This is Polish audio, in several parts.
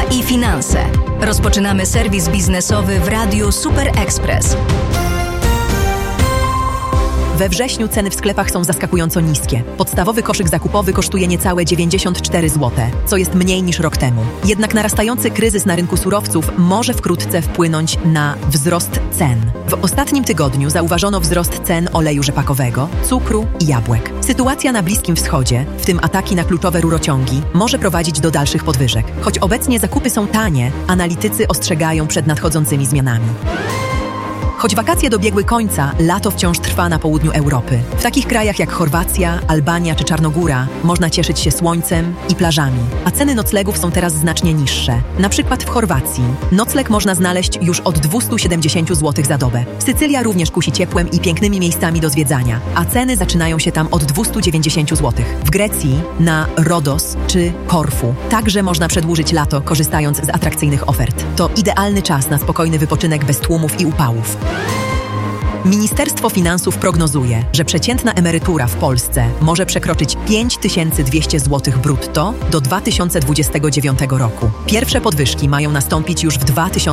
i finanse. Rozpoczynamy serwis biznesowy w Radiu Super Express. We wrześniu ceny w sklepach są zaskakująco niskie. Podstawowy koszyk zakupowy kosztuje niecałe 94 zł, co jest mniej niż rok temu. Jednak narastający kryzys na rynku surowców może wkrótce wpłynąć na wzrost cen. W ostatnim tygodniu zauważono wzrost cen oleju rzepakowego, cukru i jabłek. Sytuacja na Bliskim Wschodzie, w tym ataki na kluczowe rurociągi, może prowadzić do dalszych podwyżek. Choć obecnie zakupy są tanie, analitycy ostrzegają przed nadchodzącymi zmianami. Choć wakacje dobiegły końca, lato wciąż trwa na południu Europy. W takich krajach jak Chorwacja, Albania czy Czarnogóra można cieszyć się słońcem i plażami, a ceny noclegów są teraz znacznie niższe. Na przykład w Chorwacji nocleg można znaleźć już od 270 zł za dobę. Sycylia również kusi ciepłem i pięknymi miejscami do zwiedzania, a ceny zaczynają się tam od 290 zł. W Grecji, na Rodos czy Korfu także można przedłużyć lato, korzystając z atrakcyjnych ofert. To idealny czas na spokojny wypoczynek bez tłumów i upałów. Ministerstwo Finansów prognozuje, że przeciętna emerytura w Polsce może przekroczyć 5200 zł brutto do 2029 roku. Pierwsze podwyżki mają nastąpić już w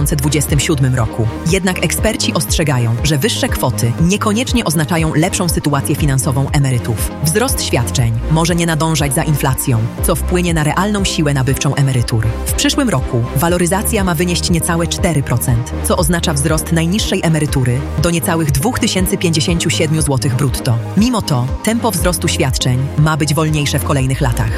2027 roku. Jednak eksperci ostrzegają, że wyższe kwoty niekoniecznie oznaczają lepszą sytuację finansową emerytów. Wzrost świadczeń może nie nadążać za inflacją, co wpłynie na realną siłę nabywczą emerytur. W przyszłym roku waloryzacja ma wynieść niecałe 4%, co oznacza wzrost najniższej emerytury do niecałych 2057 zł brutto. Mimo to tempo wzrostu świadczeń ma być wolniejsze w kolejnych latach.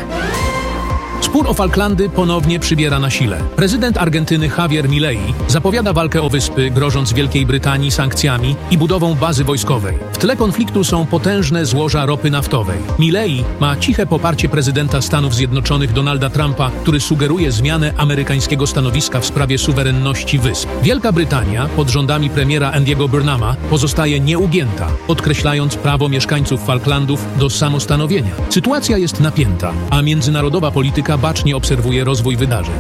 Spór o Falklandy ponownie przybiera na sile. Prezydent Argentyny Javier Milei zapowiada walkę o wyspy, grożąc Wielkiej Brytanii sankcjami i budową bazy wojskowej. W tle konfliktu są potężne złoża ropy naftowej. Milei ma ciche poparcie prezydenta Stanów Zjednoczonych Donalda Trumpa, który sugeruje zmianę amerykańskiego stanowiska w sprawie suwerenności wysp. Wielka Brytania pod rządami premiera Andiego Burnhama pozostaje nieugięta, podkreślając prawo mieszkańców Falklandów do samostanowienia. Sytuacja jest napięta, a międzynarodowa polityka bacznie obserwuje rozwój wydarzeń.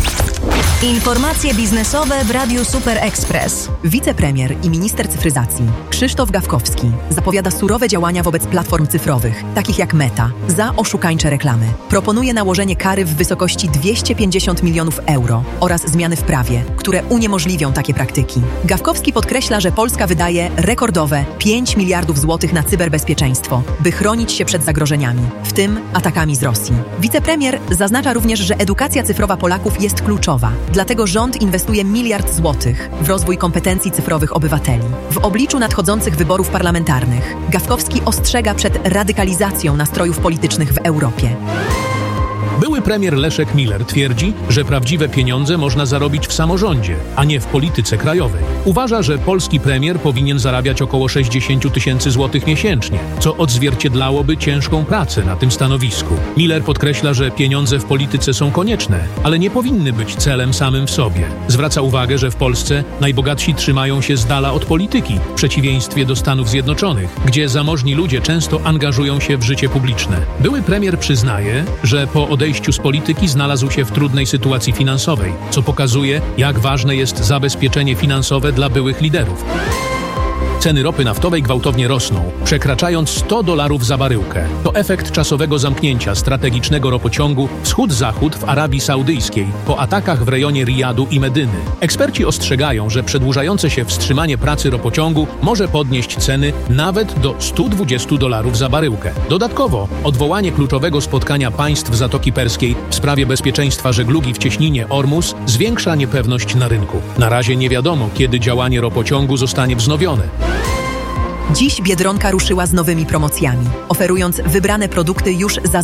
Informacje biznesowe w Radiu Super Express. Wicepremier i minister cyfryzacji Krzysztof Gawkowski zapowiada surowe działania wobec platform cyfrowych, takich jak Meta, za oszukańcze reklamy. Proponuje nałożenie kary w wysokości 250 milionów euro oraz zmiany w prawie, które uniemożliwią takie praktyki. Gawkowski podkreśla, że Polska wydaje rekordowe 5 miliardów złotych na cyberbezpieczeństwo, by chronić się przed zagrożeniami, w tym atakami z Rosji. Wicepremier zaznacza również, że edukacja cyfrowa Polaków jest kluczowa. Dlatego rząd inwestuje 1 miliard złotych w rozwój kompetencji cyfrowych obywateli. W obliczu nadchodzących wyborów parlamentarnych Gawkowski ostrzega przed radykalizacją nastrojów politycznych w Europie. Były premier Leszek Miller twierdzi, że prawdziwe pieniądze można zarobić w samorządzie, a nie w polityce krajowej. Uważa, że polski premier powinien zarabiać około 60 tysięcy złotych miesięcznie, co odzwierciedlałoby ciężką pracę na tym stanowisku. Miller podkreśla, że pieniądze w polityce są konieczne, ale nie powinny być celem samym w sobie. Zwraca uwagę, że w Polsce najbogatsi trzymają się z dala od polityki, w przeciwieństwie do Stanów Zjednoczonych, gdzie zamożni ludzie często angażują się w życie publiczne. Były premier przyznaje, że po odejściu z polityki znalazł się w trudnej sytuacji finansowej, co pokazuje, jak ważne jest zabezpieczenie finansowe dla byłych liderów. Ceny ropy naftowej gwałtownie rosną, przekraczając $100 za baryłkę. To efekt czasowego zamknięcia strategicznego ropociągu wschód-zachód w Arabii Saudyjskiej po atakach w rejonie Rijadu i Medyny. Eksperci ostrzegają, że przedłużające się wstrzymanie pracy ropociągu może podnieść ceny nawet do $120 za baryłkę. Dodatkowo odwołanie kluczowego spotkania państw Zatoki Perskiej w sprawie bezpieczeństwa żeglugi w cieśninie Ormus zwiększa niepewność na rynku. Na razie nie wiadomo, kiedy działanie ropociągu zostanie wznowione. Dziś Biedronka ruszyła z nowymi promocjami, oferując wybrane produkty już za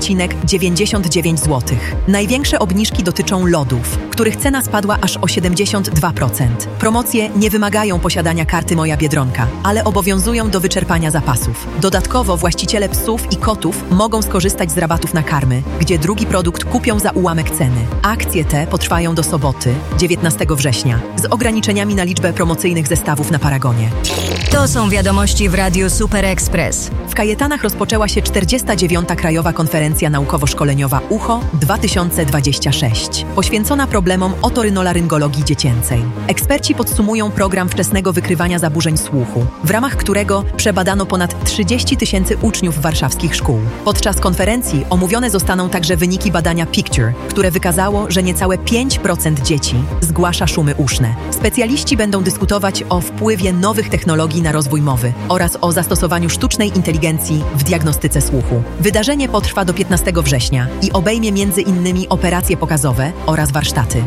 0,99 zł. Największe obniżki dotyczą lodów, których cena spadła aż o 72%. Promocje nie wymagają posiadania karty Moja Biedronka, ale obowiązują do wyczerpania zapasów. Dodatkowo właściciele psów i kotów mogą skorzystać z rabatów na karmy, gdzie drugi produkt kupią za ułamek ceny. Akcje te potrwają do soboty, 19 września, z ograniczeniami na liczbę promocyjnych zestawów na Paragonie. To są wiadomości wiadomości w Radiu Super Express. W Kajetanach rozpoczęła się 49. Krajowa Konferencja Naukowo-Szkoleniowa UCHO 2026, poświęcona problemom otorynolaryngologii dziecięcej. Eksperci podsumują program wczesnego wykrywania zaburzeń słuchu, w ramach którego przebadano ponad 30 000 uczniów warszawskich szkół. Podczas konferencji omówione zostaną także wyniki badania Picture, które wykazało, że niecałe 5% dzieci zgłasza szumy uszne. Specjaliści będą dyskutować o wpływie nowych technologii na rozwój mowy oraz o zastosowaniu sztucznej inteligencji w diagnostyce słuchu. Wydarzenie potrwa do 15 września i obejmie m.in. operacje pokazowe oraz warsztaty.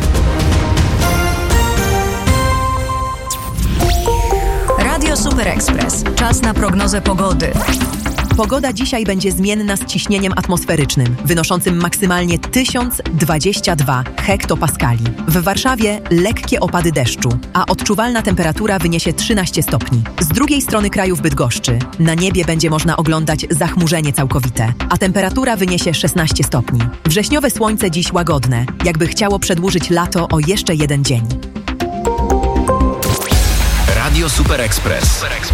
Radio Super Express. Czas na prognozę pogody. Pogoda dzisiaj będzie zmienna z ciśnieniem atmosferycznym, wynoszącym maksymalnie 1022 hektopaskali. W Warszawie lekkie opady deszczu, a odczuwalna temperatura wyniesie 13 stopni. Z drugiej strony kraju w Bydgoszczy na niebie będzie można oglądać zachmurzenie całkowite, a temperatura wyniesie 16 stopni. Wrześniowe słońce dziś łagodne, jakby chciało przedłużyć lato o jeszcze jeden dzień. Radio Super Express.